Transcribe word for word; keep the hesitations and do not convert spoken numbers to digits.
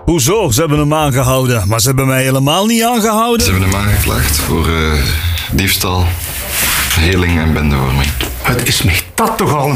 Hoezo? Ze hebben hem aangehouden, maar ze hebben mij helemaal niet aangehouden. Ze hebben hem aangeklaagd voor uh, diefstal, heling en bendevorming. Het is mij dat toch al